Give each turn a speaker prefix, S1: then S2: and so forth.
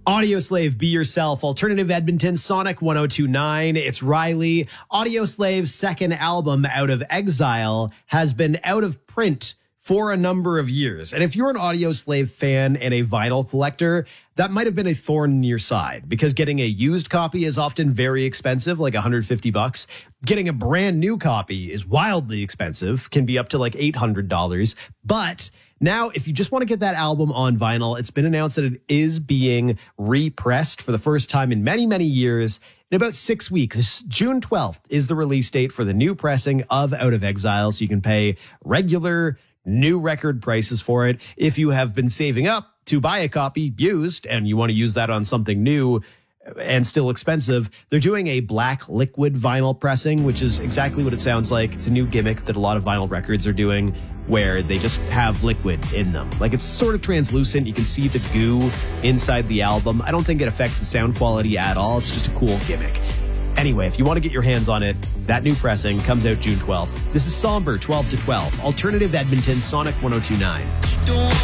S1: Audioslave, Be Yourself, Alternative Edmonton, Sonic 1029. It's Riley. Audioslave's second album, Out of Exile, has been out of print for a number of years. And if you're an Audioslave fan and a vinyl collector, that might have been a thorn in your side because getting a used copy is often very expensive, like $150. Getting a brand new copy is wildly expensive, can be up to like $800. But now, if you just want to get that album on vinyl, it's been announced that it is being repressed for the first time in many, many years. In about 6 weeks, June 12th is the release date for the new pressing of Out of Exile. So you can pay regular new record prices for it. If you have been saving up to buy a copy used and you want to use that on something new and still expensive, they're doing a black liquid vinyl pressing, which is exactly what it sounds like. It's a new gimmick that a lot of vinyl records are doing where they just have liquid in them. Like, it's sort of translucent. You can see the goo inside the album. I don't think it affects the sound quality at all. It's just a cool gimmick. Anyway, if you want to get your hands on it, that new pressing comes out June 12th. This is Somber 12 to 12. Alternative Edmonton, Sonic 1029.